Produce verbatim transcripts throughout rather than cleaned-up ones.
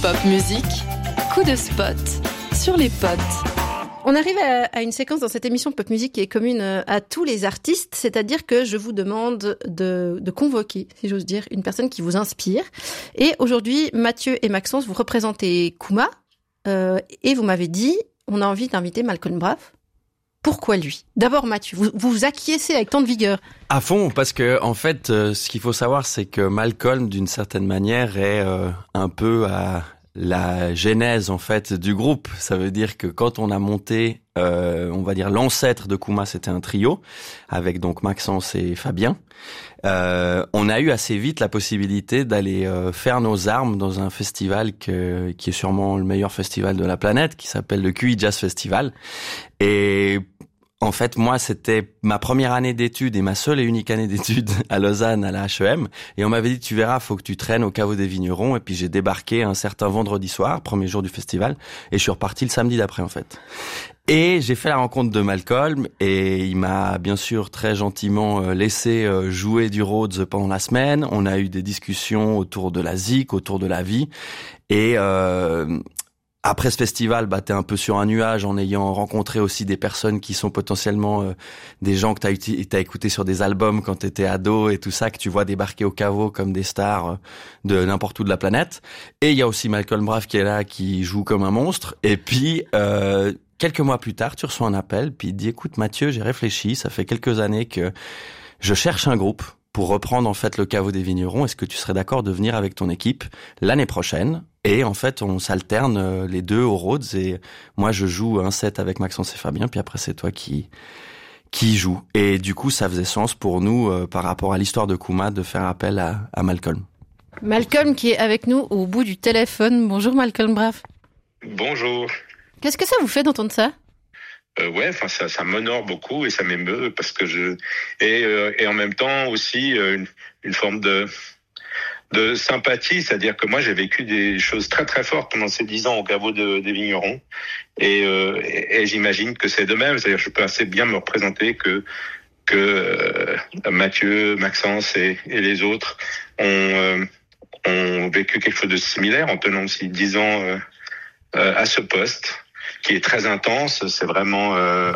Pop Music, coup de spot sur les potes. On arrive à, à une séquence dans cette émission Pop Music qui est commune à tous les artistes, c'est-à-dire que je vous demande de, de convoquer, si j'ose dire, une personne qui vous inspire. Et aujourd'hui, Mathieu et Maxence, vous représentez Kouma, euh, et vous m'avez dit, on a envie d'inviter Malcolm Braff. Pourquoi lui ? D'abord Mathieu, vous, vous vous acquiescez avec tant de vigueur. À fond, parce que en fait, euh, ce qu'il faut savoir, c'est que Malcolm, d'une certaine manière, est euh, un peu à la genèse en fait du groupe. Ça veut dire que quand on a monté, euh, on va dire l'ancêtre de Kouma, c'était un trio avec donc Maxence et Fabien. Euh, on a eu assez vite la possibilité d'aller euh, faire nos armes dans un festival que, qui est sûrement le meilleur festival de la planète, qui s'appelle le Q I Jazz Festival. Et en fait, moi, c'était ma première année d'études et ma seule et unique année d'études à Lausanne, à la H E M. Et on m'avait dit, tu verras, faut que tu traînes au caveau des vignerons. Et puis, j'ai débarqué un certain vendredi soir, premier jour du festival. Et je suis reparti le samedi d'après, en fait. Et j'ai fait la rencontre de Malcolm. Et il m'a, bien sûr, très gentiment laissé jouer du Rhodes pendant la semaine. On a eu des discussions autour de la zik, autour de la vie. Et, euh, Après ce festival, bah t'es un peu sur un nuage en ayant rencontré aussi des personnes qui sont potentiellement euh, des gens que t'as, uti- t'as écouté sur des albums quand t'étais ado et tout ça, que tu vois débarquer au caveau comme des stars euh, de n'importe où de la planète. Et il y a aussi Malcolm Braff qui est là, qui joue comme un monstre. Et puis euh, quelques mois plus tard, tu reçois un appel, puis il te dit écoute Mathieu, j'ai réfléchi, ça fait quelques années que je cherche un groupe pour reprendre en fait le caveau des vignerons. Est-ce que tu serais d'accord de venir avec ton équipe l'année prochaine ? Et en fait, on s'alterne les deux au Rhodes et moi je joue un set avec Maxence et Fabien, puis après c'est toi qui qui joue. Et du coup, ça faisait sens pour nous euh, par rapport à l'histoire de Kouma de faire appel à, à Malcolm. Malcolm qui est avec nous au bout du téléphone. Bonjour Malcolm Braff. Bonjour. Qu'est-ce que ça vous fait d'entendre ça ? Euh, ouais, enfin ça, ça m'honore beaucoup et ça m'émeut parce que je et euh, et en même temps aussi euh, une, une forme de de sympathie, c'est-à-dire que moi j'ai vécu des choses très très fortes pendant ces dix ans au caveau de, des vignerons et, euh, et, et j'imagine que c'est de même, c'est-à-dire que je peux assez bien me représenter que que euh, Mathieu, Maxence et, et les autres ont euh, ont vécu quelque chose de similaire en tenant aussi dix ans euh, euh, à ce poste qui est très intense. C'est vraiment euh,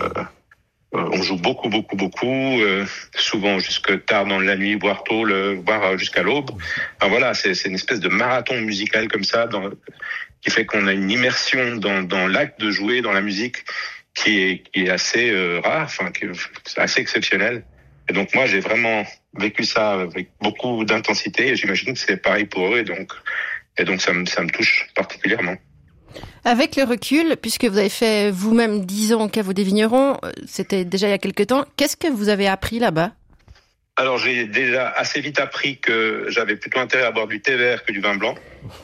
on joue beaucoup, beaucoup, beaucoup, euh, souvent jusque tard dans la nuit, voire tôt, le, voire jusqu'à l'aube. Enfin voilà, c'est, c'est une espèce de marathon musical comme ça, dans, qui fait qu'on a une immersion dans, dans l'acte de jouer, dans la musique, qui est, qui est assez euh, rare, enfin, qui est assez exceptionnel. Et donc moi, j'ai vraiment vécu ça avec beaucoup d'intensité, et j'imagine que c'est pareil pour eux, et donc, et donc ça me, ça me touche particulièrement. Avec le recul, puisque vous avez fait vous-même dix ans au caveau des vignerons, c'était déjà il y a quelque temps, qu'est-ce que vous avez appris là-bas ? Alors j'ai déjà assez vite appris que j'avais plutôt intérêt à boire du thé vert que du vin blanc.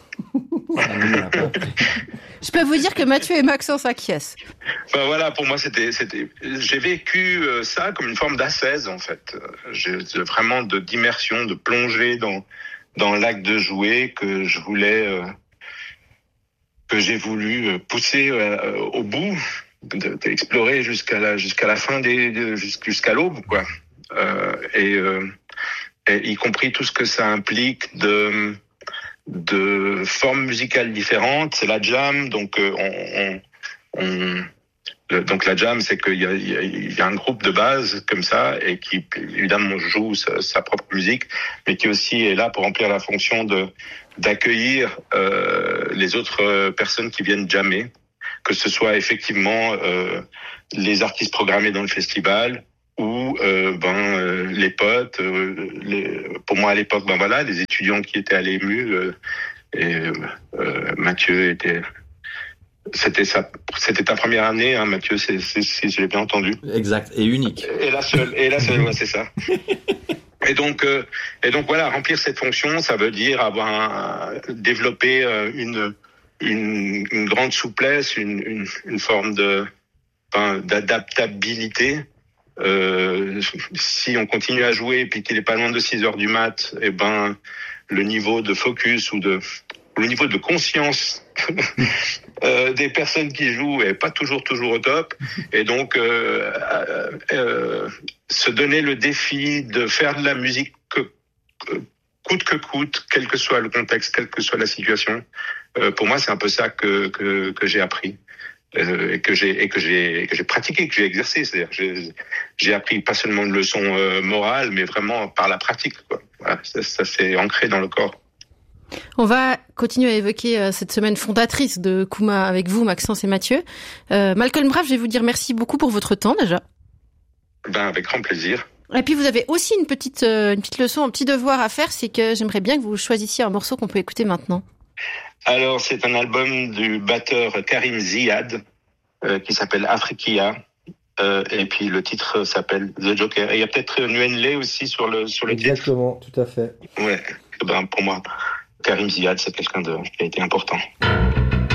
Je peux vous dire que Mathieu et Maxence acquiescent. Enfin voilà, pour moi c'était, c'était, j'ai vécu ça comme une forme d'ascèse en fait. J'ai vraiment de d'immersion, de plongée dans dans l'acte de jouer que je voulais. Euh, que j'ai voulu pousser euh, au bout, d'explorer jusqu'à la jusqu'à la fin des de, jusqu'à l'aube quoi. Euh, et, euh, et y compris tout ce que ça implique de de formes musicales différentes. C'est la jam, donc euh, on, on, on le, donc la jam, c'est qu'il y a, il y, a, il y a un groupe de base comme ça et qui évidemment joue sa, sa propre musique, mais qui aussi est là pour remplir la fonction de d'accueillir euh, les autres personnes qui viennent jammer, que ce soit effectivement euh, les artistes programmés dans le festival ou euh, ben euh, les potes. Euh, les, pour moi à l'époque, ben voilà, les étudiants qui étaient à l'E M U euh, et euh, Mathieu était. C'était sa, c'était ta première année, hein, Mathieu, c'est, c'est, si je l'ai bien entendu. Exact, et unique. Et la seule, et la seule, ouais, c'est ça. Et donc, euh, et donc voilà, remplir cette fonction, ça veut dire avoir un, développer euh, une, une, une grande souplesse, une, une, une forme de, enfin, d'adaptabilité. Euh, si on continue à jouer et puis qu'il est pas loin de six heures du mat, et ben le niveau de focus ou de le niveau de conscience euh, des personnes qui jouent est pas toujours toujours au top, et donc euh, euh, euh, se donner le défi de faire de la musique que, que, coûte que coûte, quel que soit le contexte, quelle que soit la situation. Euh, pour moi, c'est un peu ça que que, que j'ai appris. Euh, et que j'ai et que j'ai que j'ai pratiqué, que j'ai exercé, c'est-à-dire j'ai j'ai appris pas seulement une leçon euh, morale, mais vraiment par la pratique, quoi. Voilà, ça, ça s'est ancré dans le corps. On va continuer à évoquer euh, cette semaine fondatrice de Kouma avec vous, Maxence et Mathieu. Euh, Malcolm Braff, je vais vous dire merci beaucoup pour votre temps déjà. Ben avec grand plaisir. Et puis vous avez aussi une petite euh, une petite leçon, un petit devoir à faire, c'est que j'aimerais bien que vous choisissiez un morceau qu'on peut écouter maintenant. Alors, c'est un album du batteur Karim Ziad euh, qui s'appelle Afrikia. Euh, et puis le titre s'appelle The Joker. Et il y a peut-être Nguyen Le aussi sur le sur le Exactement, titre. Exactement, tout à fait. Ouais. Ben pour moi, Karim Ziad, c'est quelqu'un de qui a été important.